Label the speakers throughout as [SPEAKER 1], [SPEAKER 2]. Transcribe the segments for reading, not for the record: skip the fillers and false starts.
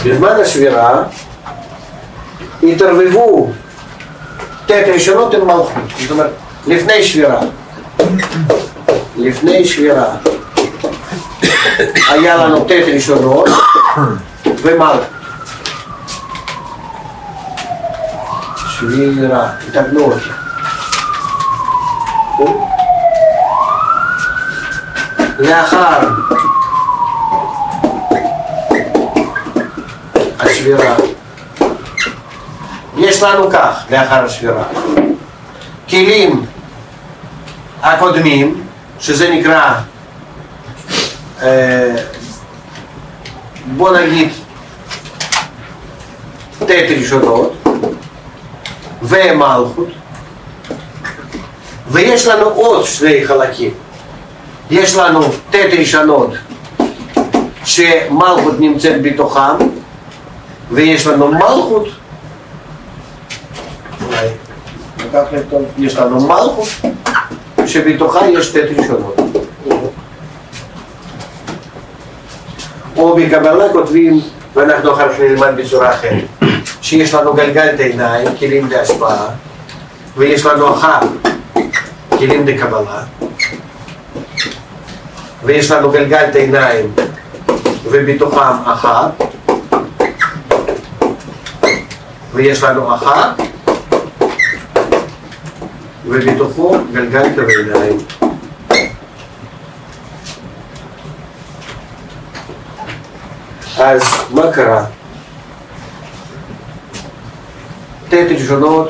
[SPEAKER 1] בזמן השבירה התערבבו תת ראשונות עם מלכות, זאת אומרת לפני שבירה היה לנו תת ראשונות ומלכות. שבירה, תתקנו אותי. לאחר השבירה יש לנו כך, לאחר השבירה כלים הקודמים, שזה נקרא בוא נגיד תת ראשונות ומלכות, ויש לנו עוד שני חלקים. יש לנו תת ראשונות שמלכות נמצאת בתוכם, ויש לנו מלכות, יש לנו מלכות שבתוכה יש תת ראשונות. או בקבלה כותבים, ואנחנו אחר כך נלמד בצורה אחרת, שיש לנו גלגל עיניים, כלים להשפעה, ויש לנו אחר כלים לקבלה, ויש לנו גלגל עיניים ובתוכם אחר, ויש לנו אחר ובתוכו גלגל עיניים. אז מה קרה? תת ראשונות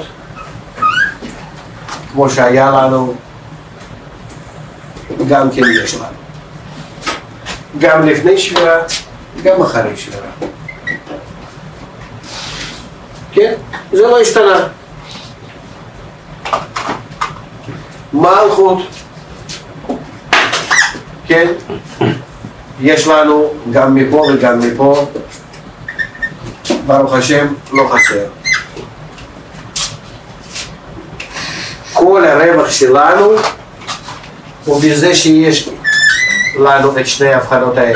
[SPEAKER 1] כמו שהיה לנו גם כן יש לנו, גם לפני שבירה גם אחרי שבירה, כן? זה לא השתנה. מלכות, כן? יש לנו גם מפה וגם מפה, ברוך השם לא חסר. כל הרווח שלנו הוא בזה שיש לנו את שני ההבחנות האלה.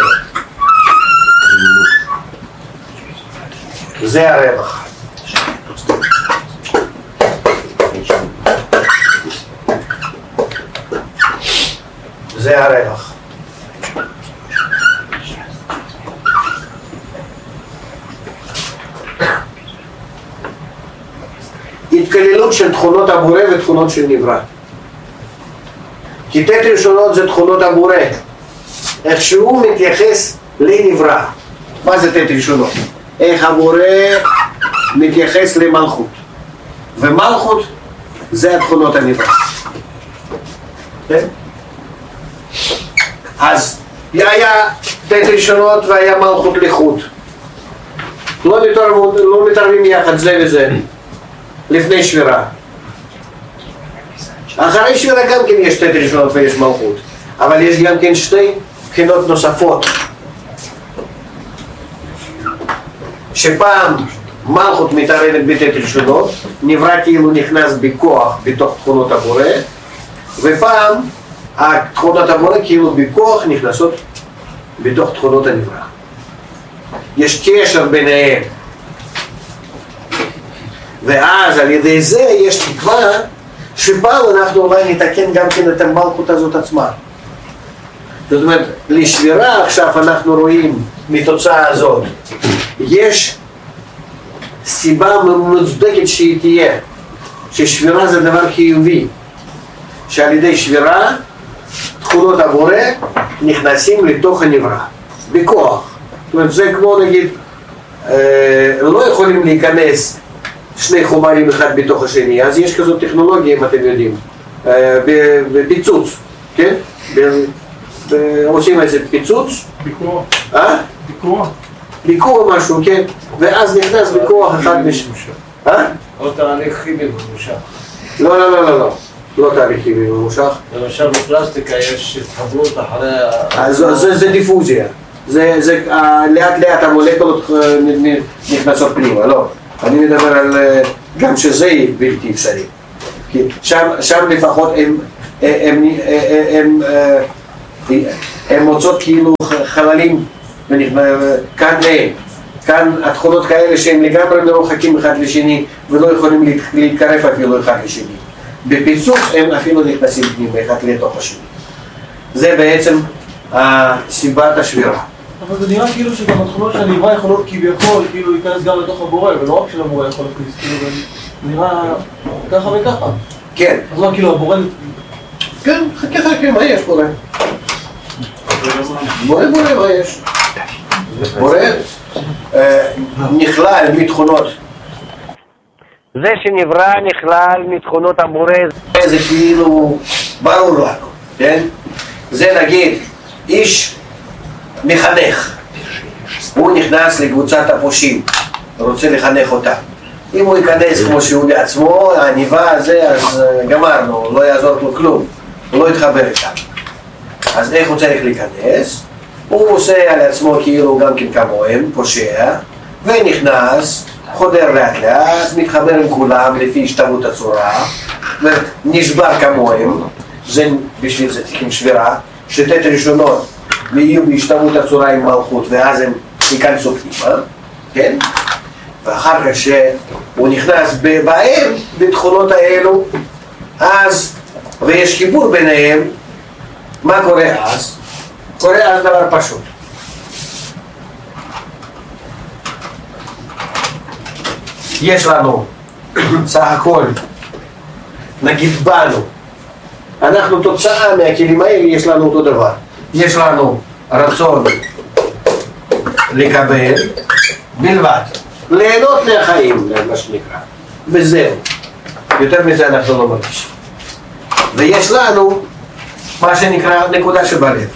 [SPEAKER 1] זה הרווח. זה הרווח. התכללות של תכונות הבורא ותכונות של נברא. כי תת ראשונות זה תכונות הבורא, איך שהוא מתייחס לנברא. מה זה תת ראשונות? איך הבורא מתייחס למלכות, ומלכות זה התכונות הנברא. אז היה תת ראשונות והיה מלכות לחוד, לא מתערבים יחד זה וזה לפני שבירה. אחרי שבירה גם כן יש תת ראשונות ויש מלכות, אבל יש גם כן שתי בחינות נוספות, שפעם מלכות מתערבת בתת ראשונות, נברא כאילו נכנס בכוח בתוך תכונות הבורא, ופעם תכונות הבורא כאילו בכוח נכנסות בתוך תכונות הנברא. יש קשר ביניהם, ואז על ידי זה יש תקווה שפעם אנחנו אולי נתקן גם כן את המלכות הזאת עצמה. זאת אומרת, לשבירה עכשיו אנחנו רואים מתוצאה הזאת, יש סיבה מוצדקת שהיא תהיה, ששבירה זה דבר חיובי, שעל ידי שבירה תכונות הבורא נכנסים לתוך הנברא בכוח. זאת אומרת, זה כמו נגיד לא יכולים להיכנס שני חומרים אחד בתוך השני, אז יש כזאת טכנולוגיה, אם אתם יודעים, בפיצוץ, כן? עושים איזה פיצוץ, ביקור משהו, כן? ואז נכנס בכוח אחד משמושה.
[SPEAKER 2] או תהליך כימי ממושך.
[SPEAKER 1] לא תהליך כימי ממושך.
[SPEAKER 2] למשל בפלסטיקה יש התחברות אחרי...
[SPEAKER 1] אז זה דיפוזיה. זה לאט לאט המולקולות נכנסות פנימה, לא. אני מדבר על גם שזה בלתי אפשרי. שם לפחות הם מוצאות כאילו חללים כאן להם. כאן התכונות כאלה שהם לגמרי מרוחקים אחד לשני ולא יכולים להתקרב אפילו אחד לשני. בפיצוץ הם אפילו נכנסים פנימה אחד לתוך השני. זה בעצם סיבת השבירה.
[SPEAKER 3] אבל זה נראה כאילו שגם התכונות של הנברא יכולות כביכול כאילו להיכנס גם לתוך הבורא, ולא רק של הבורא יכול להכניס, כאילו זה נראה ככה וככה.
[SPEAKER 1] כן.
[SPEAKER 3] אז מה כאילו הבורא...
[SPEAKER 1] כן, חכה, מה יש בורא? בורא, מה יש? בורא נכלל מתכונות. זה שנברא נכלל מתכונות הבורא, זה כאילו ברור לנו, כן? זה נגיד איש מחנך, הוא נכנס לקבוצת הפושעים, רוצה לחנך אותה. אם הוא ייכנס כמו שהוא לעצמו, העניבה הזה, אז גמרנו, לא יעזור לו כלום, הוא לא יתחבר איתה. אז איך הוא צריך להיכנס? הוא עושה על עצמו כאילו גם כן כמוהם, פושע, ונכנס, חודר לאט לאט, מתחבר עם כולם לפי השתוות הצורה, ונשבר כמוהם, זה בשביל זה צריכים שבירה, שתת ראשונות ויהיו בהשתוות הצורה עם מלכות, ואז הם ייכנסו פנימה, כן? ואחר כך שהוא נכנס בהם, בתכונות האלו, אז, ויש חיבור ביניהם, מה קורה אז? קורה אז דבר פשוט. יש לנו סך הכל, נגיד בנו, אנחנו תוצאה מהכלים האלה, יש לנו אותו דבר. יש לנו רצון לקבל בלבד, ליהנות מהחיים, מה שנקרא, וזהו. יותר מזה אנחנו לא מרגישים. ויש לנו מה שנקרא נקודה שבלב.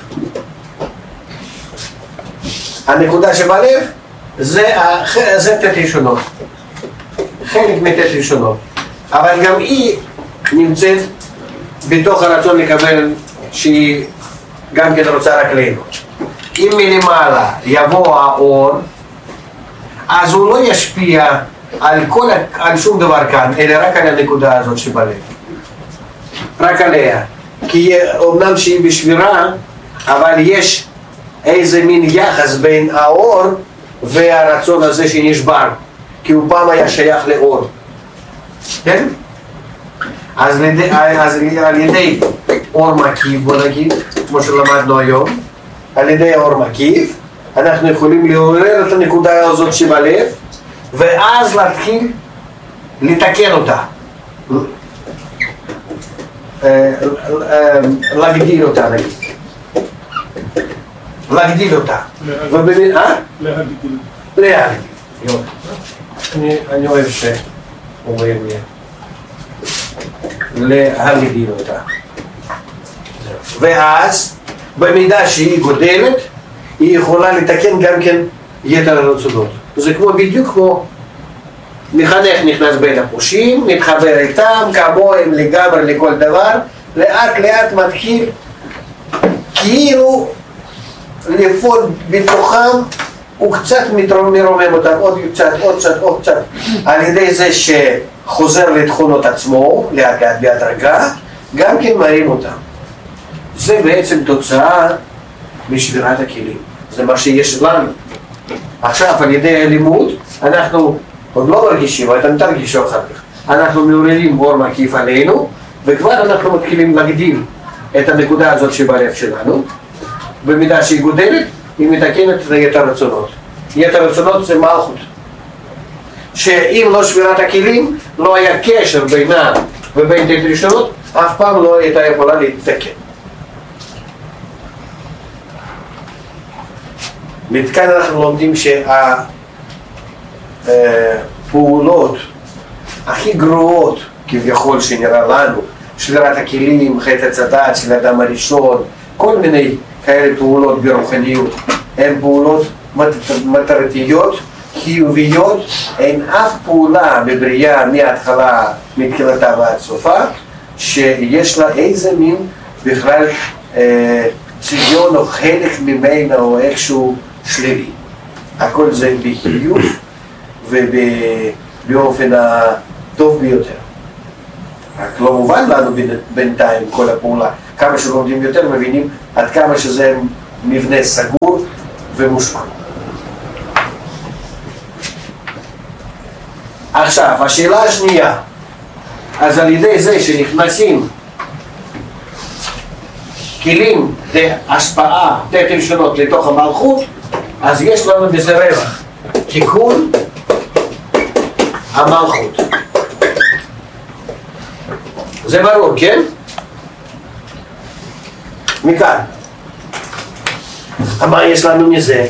[SPEAKER 1] הנקודה שבלב זה תת ראשונות, חלק מתת ראשונות, אבל גם היא נמצאת בתוך הרצון לקבל, שהיא גם כן רוצה רק ליהנות. אם מלמעלה יבוא האור, אז הוא לא ישפיע על שום דבר כאן, אלא רק על הנקודה הזאת שבלב, רק עליה. כי אומנם שהיא בשבירה, אבל יש איזה מין יחס בין האור והרצון הזה שנשבר, כי הוא פעם היה שייך לאור, כן? אז על ידי אור מקיף, בוא נגיד, כמו שלמדנו היום, על ידי האור מקיף אנחנו יכולים לעורר את הנקודה הזאת שבלב, ואז להתחיל לתקן אותה, להגדיל אותה, נגיד, להגדיל אותה. להגדיל. אני אוהב שאומרים לי להגדיל אותה. ואז במידה שהיא גודלת, היא יכולה לתקן גם כן יתר הרצונות. זה בדיוק כמו מחנך נכנס בין הפושעים, מתחבר איתם, כמוהם לגמרי לכל דבר, לאט לאט מתחיל כאילו לפעול בתוכם, הוא קצת מרומם אותם, עוד קצת, על ידי זה שחוזר לתכונות עצמו, לאט לאט בהדרגה, גם כן מרים אותם. זה בעצם תוצאה משבירת הכלים, זה מה שיש לנו. עכשיו על ידי הלימוד אנחנו עוד לא מרגישים, אבל אתם תרגישו אחר כך. אנחנו מעוררים אור מקיף עלינו, וכבר אנחנו מתחילים להגדיל את הנקודה הזאת שבלב שלנו. במידה שהיא גודלת, היא מתקנת את יתר הרצונות. יתר הרצונות זה מלכות. שאם לא שבירת הכלים, לא היה קשר בינה ובין תת ראשונות, אף פעם לא הייתה יכולה להתתקן. מכאן אנחנו לומדים שהפעולות הכי גרועות כביכול שנראה לנו, שבירת הכלים, חטא הצדת של האדם הראשון, כל מיני כאלה פעולות ברוחניות, הן פעולות מטרתיות, חיוביות, אין אף פעולה בבריאה מההתחלה, מתחילתה ועד סופה, שיש לה איזה מין בכלל צביון או חלק ממנה או איכשהו שלילי. הכל זה בחיוב ובאופן הטוב ביותר. רק לא מובן לנו בינתיים כל הפעולה. כמה שלומדים יותר מבינים עד כמה שזה מבנה סגור ומושלם. עכשיו, השאלה השנייה, אז על ידי זה שנכנסים כלים להשפעה תת ראשונות לתוך המלכות, אז יש לנו בזה רווח, תיקון המלכות. זה ברור, כן? מכאן. מה יש לנו מזה?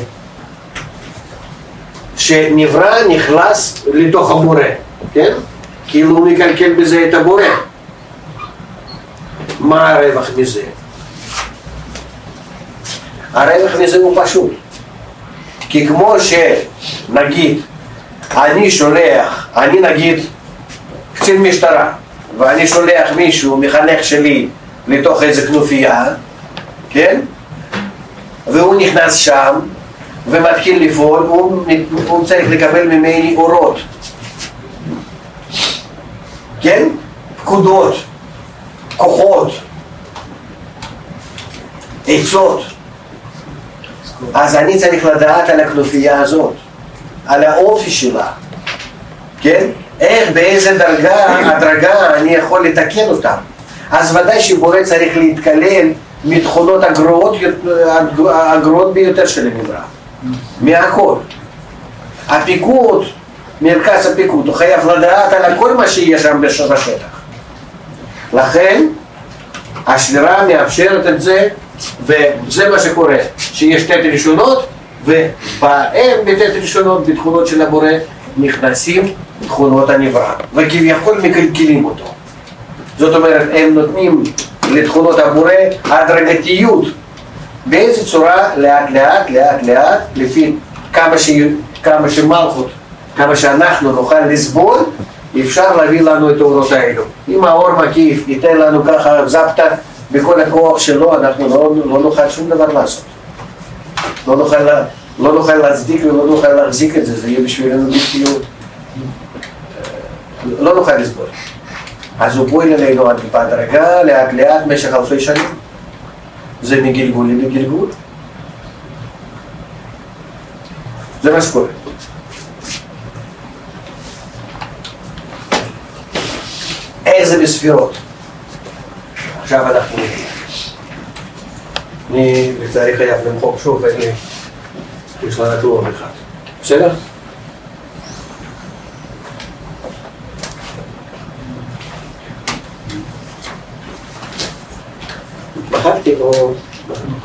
[SPEAKER 1] שנברא נכנס לתוך הבורא, כן? כאילו הוא מקלקל בזה את הבורא. מה הרווח מזה? הרווח מזה הוא פשוט. כי כמו שנגיד, אני נגיד קצין משטרה, ואני שולח מישהו, מחנך שלי, לתוך איזה כנופיה, כן? והוא נכנס שם, ומתחיל לפעול, הוא צריך לקבל ממני אורות. כן? פקודות, כוחות, עצות. אז אני צריך לדעת על הכנופיה הזאת, על האופי שלה, כן? איך, באיזה הדרגה אני יכול לתקן אותם. אז ודאי שבורא צריך להתקלל מתכונות הגרועות ביותר של הנברא, מהכל. הפיקוד, מרכז הפיקוד, הוא חייב לדעת על כל מה שיש שם בשטח. לכן, השבירה מאפשרת את זה, וזה מה שקורה, שיש תת ראשונות, ובהם בתת ראשונות, בתכונות של הבורא, נכנסים תכונות הנברא, וכביכול מקלקלים אותו. זאת אומרת, הם נותנים לתכונות הבורא הדרגתיות, באיזה צורה לאט לאט, לפי כמה שמלכות, כמה שאנחנו נוכל לסבול, אפשר להביא לנו את האורות האלו. אם האור מקיף ייתן לנו ככה זפתה בכל הכוח שלו, אנחנו לא נוכל שום דבר לעשות. לא נוכל להצדיק ולא נוכל להחזיק את זה, זה יהיה בשבילנו בלתיות. לא נוכל לסבול. אז הוא פועל אלינו בהדרגה, לאט לאט, במשך אלפי שנים. זה מגלגול לגלגול. זה מה שקורה. איך זה בספירות? עכשיו אנחנו נראה. אני לצערי חייב למחוק שוב, יש לה נתרום אחד. בסדר? מחקתי או...